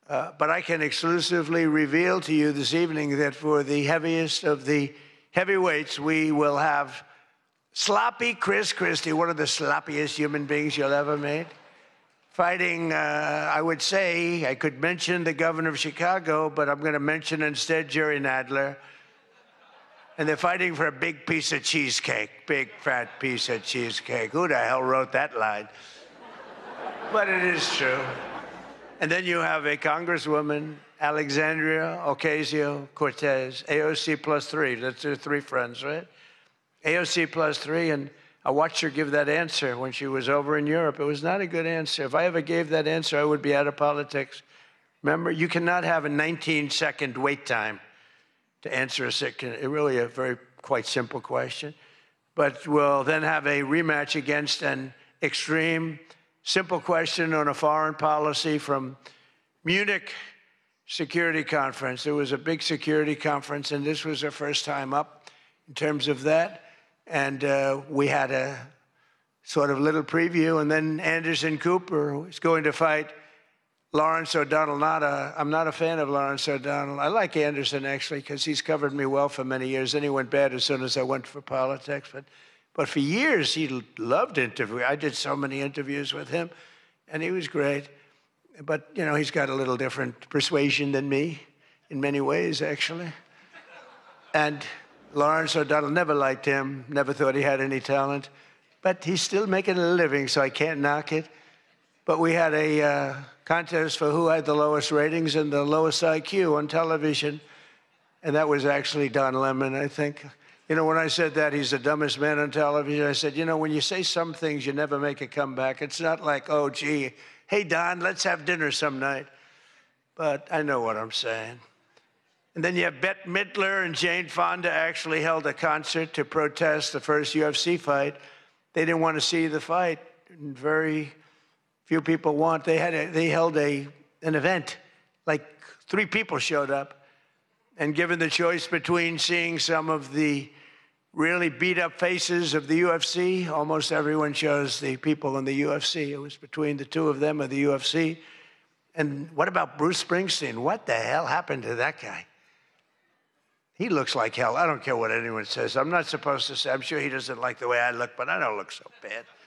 But I can exclusively reveal to you this evening that for the heaviest of the heavyweights, we will have sloppy Chris Christie, one of the sloppiest human beings you'll ever meet, fighting, I would say, I could mention the governor of Chicago, but I'm going to mention instead Jerry Nadler. And they're fighting for a big piece of cheesecake, big fat piece of cheesecake. Who the hell wrote that line? But it is true. And then you have a Congresswoman, Alexandria Ocasio-Cortez, AOC plus 3. That's her 3 friends, right? AOC plus 3, and I watched her give that answer when she was over in Europe. It was not a good answer. If I ever gave that answer, I would be out of politics. Remember, you cannot have a 19-second wait time to answer really a very quite simple question. But we'll then have a rematch against an extreme, simple question on a foreign policy from Munich Security Conference. There was a big security conference, and this was our first time up in terms of that. And we had a sort of little preview, and then Anderson Cooper is going to fight Lawrence O'Donnell. I'm not a fan of Lawrence O'Donnell. I like Anderson, actually, because he's covered me well for many years. Then he went bad as soon as I went for politics. But for years, he loved interviewing. I did so many interviews with him, and he was great. But, you know, he's got a little different persuasion than me in many ways, actually. And Lawrence O'Donnell, never liked him, never thought he had any talent. But he's still making a living, so I can't knock it. But we had a contest for who had the lowest ratings and the lowest IQ on television. And that was actually Don Lemon, I think. You know, when I said that he's the dumbest man on television, I said, you know, when you say some things, you never make a comeback. It's not like, oh, gee, hey, Don, let's have dinner some night. But I know what I'm saying. And then you have Bette Midler and Jane Fonda actually held a concert to protest the first UFC fight. They didn't want to see the fight. And very few people want. They held an event. Like 3 people showed up. And given the choice between seeing some of the really beat-up faces of the UFC, almost everyone chose the people in the UFC. It was between the 2 of them of the UFC. And what about Bruce Springsteen? What the hell happened to that guy? He looks like hell. I don't care what anyone says. I'm not supposed to say. I'm sure he doesn't like the way I look, but I don't look so bad.